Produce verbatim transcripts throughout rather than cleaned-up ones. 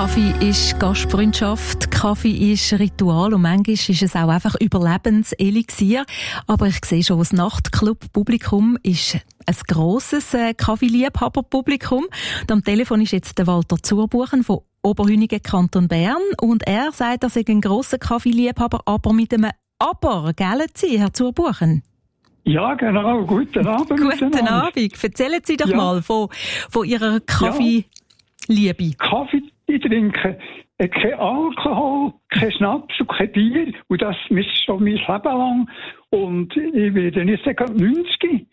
Kaffee ist Gastfreundschaft, Kaffee ist Ritual und manchmal ist es auch einfach Überlebenselixier. Aber ich sehe schon, das Nachtclub-Publikum ist ein grosses äh, Kaffeeliebhaber-Publikum. Und am Telefon ist jetzt der Walter Zurbuchen von Oberhünigen, Kanton Bern. Und er sagt, er sei ein grosser Kaffeeliebhaber, aber mit einem Aber, gell Sie, Herr Zurbuchen? Ja, genau. Guten Abend. Guten Abend. Erzählen Sie doch ja. mal von, von Ihrer Kaffeeliebe. Ja. Kaffee trinken, kein Alkohol, kein Schnaps und kein Bier. Und das ist schon mein Leben lang. Und ich werde nicht sagen neunzig.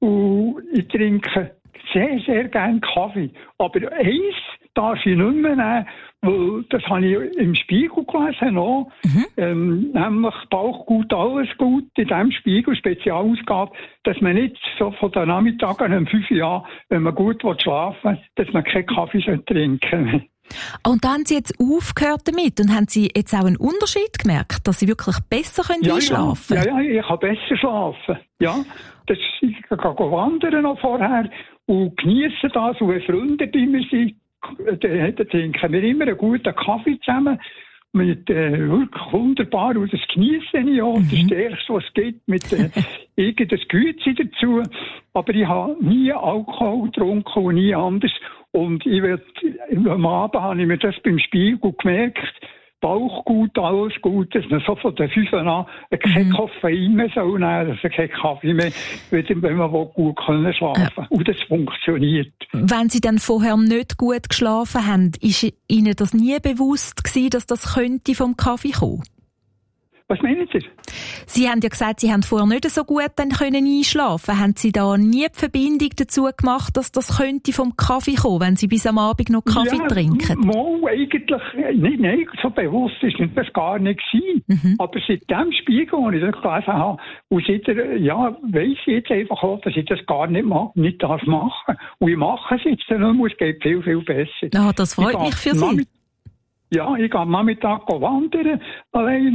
Und ich trinke sehr, sehr gerne Kaffee. Aber eins darf ich nicht mehr nehmen, weil das habe ich im Spiegel gelesen noch. Mhm. Ähm, nämlich Bauchgut, alles gut in diesem Spiegel, Spezialausgabe, dass man nicht so von den Nachmittagen um fünf Uhr, wenn man gut schlafen will, dass man keinen Kaffee trinken soll. Und da haben Sie jetzt aufgehört damit und haben Sie jetzt auch einen Unterschied gemerkt, dass Sie wirklich besser können ja, einschlafen können? Ja, ja, ich kann besser schlafen. Ja, das, ich kann wandern noch vorher und geniessen das. Und wenn Freunde bei mir sind, dann trinken wir immer einen guten Kaffee zusammen. Mit äh, wirklich wunderbar. Und das genieße ich auch. Mhm. Das Stärkste, was es gibt, mit äh, irgendeinem Güte dazu. Aber ich habe nie Alkohol getrunken und nie anders. Und ich werd, am Abend habe ich mir das beim Spiegel gemerkt, Bauch gut, alles gut, dass man so von den fünf an kein mhm. Koffein mehr soll nehmen, also kein Kaffee mehr, wenn man gut können schlafen kann. Ja. Und das funktioniert. Wenn Sie dann vorher nicht gut geschlafen haben, ist Ihnen das nie bewusst gewesen, dass das könnte vom Kaffee kommen? Was meinen Sie? Sie haben ja gesagt, Sie haben vorher nicht so gut dann können einschlafen. Haben Sie da nie die Verbindung dazu gemacht, dass das könnte vom Kaffee kommen, wenn Sie bis am Abend noch Kaffee ja, trinken? Mal, eigentlich, nicht, nein, so bewusst ist das gar nicht gewesen. Mhm. Aber seit dem Spiegel, wo ich das gelesen habe, und seitdem, ja, weiss ich jetzt einfach auch, dass ich das gar nicht mag, nicht das machen. Und ich mache es jetzt nicht mehr, es geht viel, viel besser. Ah, das freut mich für Sie. Ja, ich gehe am Nachmittag wandern, allein.